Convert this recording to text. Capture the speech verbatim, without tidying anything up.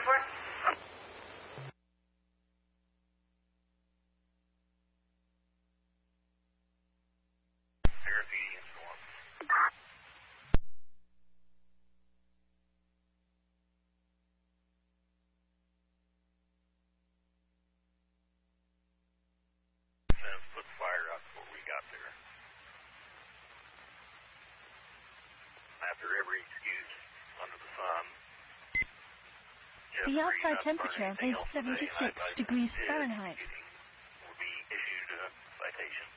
for? Paraffinian storm. Since put the fire out before we got there. After every excuse under the sun. The outside temperature is seventy-six degrees Fahrenheit. Will be issued a citation.